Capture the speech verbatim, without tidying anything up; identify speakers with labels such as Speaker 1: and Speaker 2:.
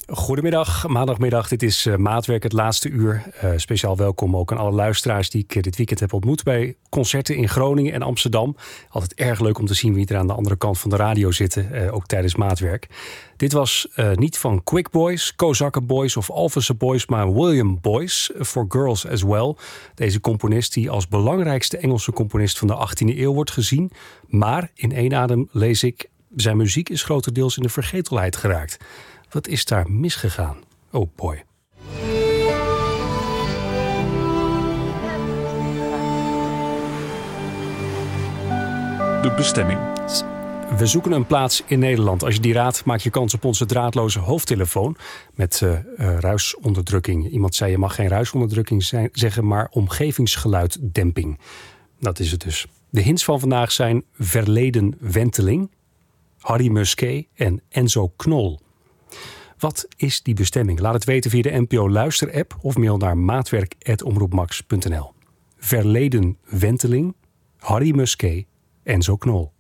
Speaker 1: Goedemiddag, maandagmiddag. Dit is uh, Maatwerk, het laatste uur. Uh, speciaal welkom ook aan alle luisteraars die ik dit weekend heb ontmoet bij concerten in Groningen en Amsterdam. Altijd erg leuk om te zien wie er aan de andere kant van de radio zitten, uh, ook tijdens Maatwerk. Dit was uh, niet van Quick Boys, Kozakken Boys of Alphense Boys, maar William Boyce, For Girls As Well. Deze componist die als belangrijkste Engelse componist van de achttiende eeuw wordt gezien. Maar in één adem lees ik, zijn muziek is grotendeels in de vergetelheid geraakt. Wat is daar misgegaan? Oh boy.
Speaker 2: De bestemming.
Speaker 1: We zoeken een plaats in Nederland. Als je die raadt, maak je kans op onze draadloze hoofdtelefoon met uh, uh, ruisonderdrukking. Iemand zei je mag geen ruisonderdrukking zijn, zeggen, maar omgevingsgeluiddemping. Dat is het dus. De hints van vandaag zijn Verleden Wenteling, Harry Musquet en Enzo Knol. Wat is die bestemming? Laat het weten via de N P O Luister-app of mail naar maatwerk apenstaartje omroepmax punt n l. Verleden Wenteling, Harry Musquet, Enzo Knol.